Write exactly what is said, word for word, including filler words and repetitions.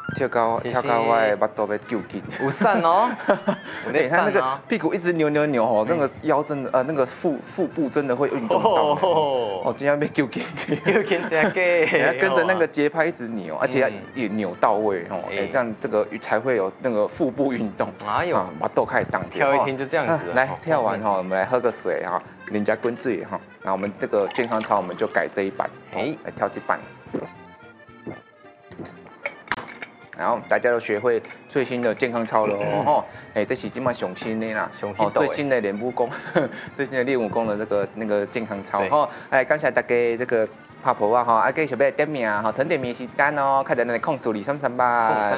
跳高跳高，我的巴肚要揪紧。 有散哦，有哎，他那个散哦。 屁股一直扭扭扭哦，那个腰真的呃，那个腹腹部真的会运动到。哦，今天被揪紧。 揪紧这个， 你要跟着那个节拍一直扭，而且要也扭到位哦，哎，这样这个才会有那个腹部运动。哎呦，把豆开始当跳一天就这样子。 来跳完哈，我们来喝个水哈，人家滚水哈。那我们这个健康操我们就改这一版，哎，来跳这版。然后大家都学会最新的健康操了哦，吼，哎，这是今晚上新的啦，哦，最新的练武功，最新的练武功的这个那个健康操，哈，哎，感谢大家这个拍婆啊，哈，啊，给小贝点名哈，腾点名时间哦，看在那里控诉里三三八。